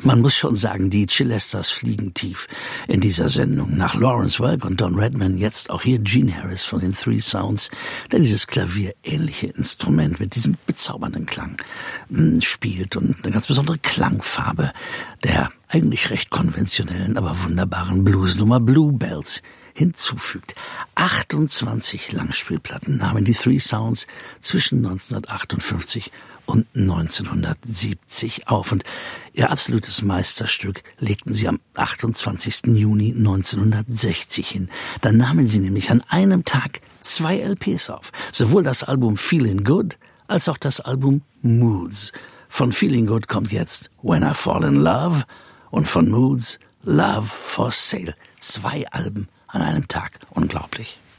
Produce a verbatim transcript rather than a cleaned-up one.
Man muss schon sagen, die Chillesters fliegen tief in dieser Sendung. Nach Lawrence Welk und Don Redman jetzt auch hier Gene Harris von den Three Sounds, der dieses klavierähnliche Instrument mit diesem bezaubernden Klang mh, spielt und eine ganz besondere Klangfarbe der eigentlich recht konventionellen, aber wunderbaren Bluesnummer Bluebells hinzufügt. achtundzwanzig Langspielplatten nahmen die Three Sounds zwischen neunzehnhundertachtundfünfzig und neunzehnhundertsiebzig auf und ihr absolutes Meisterstück legten sie am achtundzwanzigsten Juni neunzehnhundertsechzig hin. Dann nahmen sie nämlich an einem Tag zwei L Ps auf, sowohl das Album Feeling Good als auch das Album Moods. Von Feeling Good kommt jetzt When I Fall in Love und von Moods Love for Sale. Zwei Alben an einem Tag. Unglaublich.